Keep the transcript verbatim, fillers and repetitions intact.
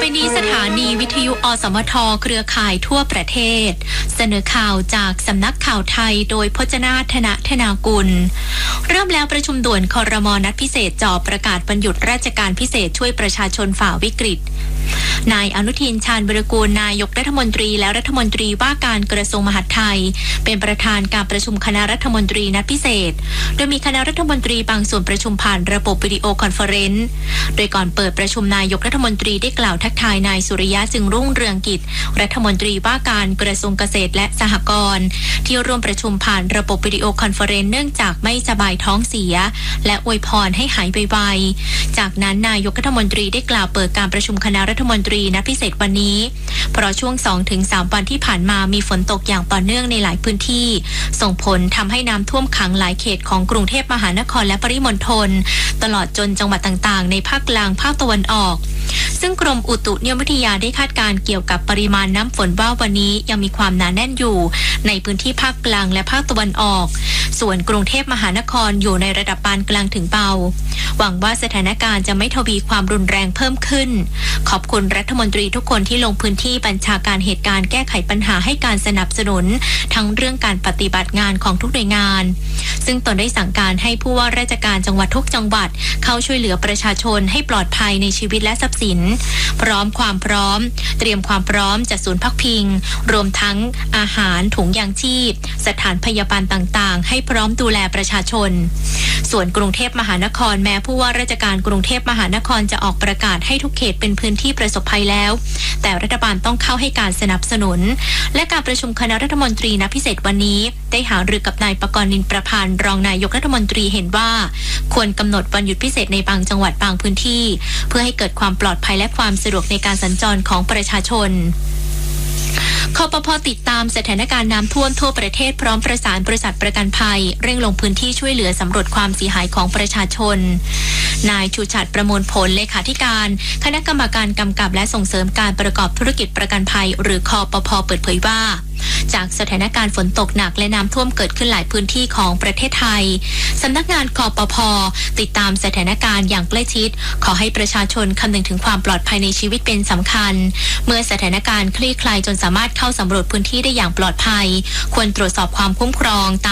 ไปนี้สถานีวิทยุอสมทเครือข่ายทั่วประเทศเสนอข่าวจากสำนักข่าวไทยโดยพจนาธนธนากุลเริ่มแล้วประชุมด่วนครม.นัดพิเศษจ่อประกาศวันหยุดราชการพิเศษช่วยประชาชนฝ่าวิกฤตนายอนุทินชาญวิรากูลนายกรัฐมนตรีและรัฐมนตรีว่าการกระทรวงมหาดไทยเป็นประธานการประชุมคณะรัฐมนตรีนัดพิเศษโดยมีคณะรัฐมนตรีบางส่วนประชุมผ่านระบบวิดีโอคอนเฟอเรนซ์โดยก่อนเปิดประชุมนายกรัฐมนตรีได้กล่าวทักทายนายสุริยะจึงรุ่งเรืองกิจรัฐมนตรีว่าการกระทรวงเกษตรและสหกรณ์ที่ร่วมประชุมผ่านระบบวิดีโอคอนเฟอเรนซ์เนื่องจากไม่สบายท้องเสียและอวยพรให้หายไวๆจากนั้นนายกรัฐมนตรีได้กล่าวเปิดการประชุมคณะรัฐมนตรีนัดพิเศษวันนี้เพราะช่วง สองถึงสาม วันที่ผ่านมามีฝนตกอย่างต่อเนื่องในหลายพื้นที่ส่งผลทำให้น้ำท่วมขังหลายเขตของกรุงเทพมหานครและปริมณฑลตลอดจนจังหวัดต่างๆในภาคกลางภาคตะวันออกซึ่งกรมอุตุนิยมวิทยาได้คาดการณ์เกี่ยวกับปริมาณน้ำฝนว่าวันนี้ยังมีความหนาแน่นอยู่ในพื้นที่ภาคกลางและภาคตะวันออกส่วนกรุงเทพมหานครอยู่ในระดับปานกลางถึงเบาหวังว่าสถานการณ์จะไม่ทวีความรุนแรงเพิ่มขึ้นขอบคุณรัฐมนตรีทุกคนที่ลงพื้นที่บัญชาการเหตุการณ์แก้ไขปัญหาให้การสนับสนุนทั้งเรื่องการปฏิบัติงานของทุกหน่วยงานซึ่งตนได้สั่งการให้ผู้ว่าราชการจังหวัดทุกจังหวัดเข้าช่วยเหลือประชาชนให้ปลอดภัยในชีวิตและทรัพย์สินพร้อมความพร้อมเตรียมความพร้อมจัดศูนย์พักพิงรวมทั้งอาหารถุงยางชีพสถานพยาบาลต่างๆให้พร้อมดูแลประชาชนส่วนกรุงเทพมหานครแม้ผู้ว่าราชการกรุงเทพมหานครจะออกประกาศให้ทุกเขตเป็นพื้นที่ประสบภัยแล้วแต่รัฐบาลต้องเข้าให้การสนับสนุนและการประชุมคณะรัฐมนตรีนัดพิเศษวันนี้ได้หารือกับนายปกรณ์ นินประพันธ์รองนายกรัฐมนตรีเห็นว่าควรกำหนดวันหยุดพิเศษในบางจังหวัดบางพื้นที่เพื่อให้เกิดความปลอดภัยและความสะดวกในการสัญจรของประชาชนคปภ.ติดตามสถานการณ์น้ำท่วมทั่วประเทศพร้อมประสานบริษัทประกันภัยเร่งลงพื้นที่ช่วยเหลือสำรวจความเสียหายของประชาชนนายชูชัดประมวลผลเลขาธิการคณะกรรมการกำกับและส่งเสริมการประกอบธุรกิจประกันภัยหรือคปภ.เปิดเผยว่าจากสถานการณ์ฝนตกหนักและน้ำท่วมเกิดขึ้นหลายพื้นที่ของประเทศไทยสำนักงานคปภ.ติดตามสถานการณ์อย่างใกล้ชิดขอให้ประชาชนคำนึงถึงความปลอดภัยในชีวิตเป็นสำคัญเมื่อสถานการณ์คลี่คลายจนสามารถเข้าสำรวจพื้นที่ได้อย่างปลอดภัยควรตรวจสอบความคุ้มครอง